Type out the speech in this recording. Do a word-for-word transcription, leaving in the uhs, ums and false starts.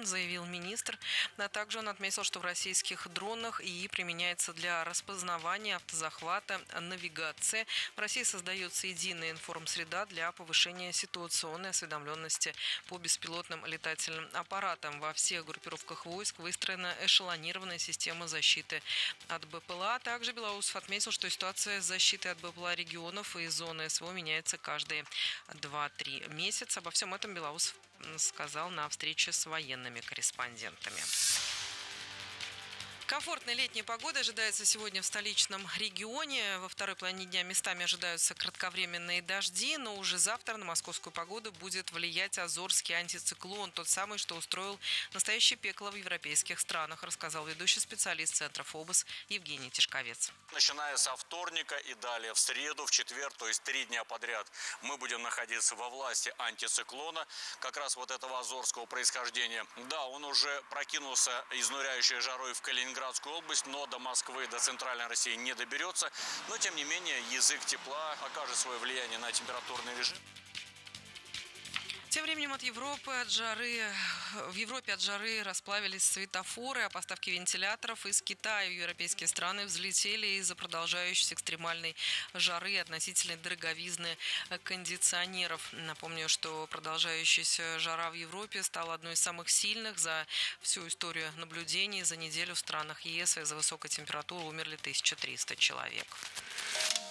заявил министр. А также он отметил, что в российских дронах ИИ применяется для распознавания, автозахвата, навигации. В России создается единая информсреда для повышения ситуационной осведомленности по беспилотным летательным аппаратам. Во всех группировках войск выстроена эшелонированная система защиты от БПЛА. Также Белоусов отметил, что ситуация с защитой от БПЛА регионов и зоны СВО меняется каждые два-три месяца. Обо всем этом Белоусов сказал на встрече с военными корреспондентами. Комфортная летняя погода ожидается сегодня в столичном регионе. Во второй половине дня местами ожидаются кратковременные дожди, но уже завтра на московскую погоду будет влиять азорский антициклон, тот самый, что устроил настоящее пекло в европейских странах, рассказал ведущий специалист Центра ФОБОС Евгений Тишковец. Начиная со вторника и далее в среду, в четверг, то есть три дня подряд, мы будем находиться во власти антициклона, как раз вот этого азорского происхождения. Да, он уже прокинулся изнуряющей жарой в Калининграде, область, но до Москвы, до центральной России не доберется. Но, тем не менее, язык тепла окажет свое влияние на температурный режим. Тем временем от Европы, от жары, в Европе от жары расплавились светофоры, а поставки вентиляторов из Китая в европейские страны взлетели из-за продолжающейся экстремальной жары и относительной дороговизны кондиционеров. Напомню, что продолжающаяся жара в Европе стала одной из самых сильных за всю историю наблюдений. За неделю в странах ЕС из-за высокой температуры умерли тысяча триста человек.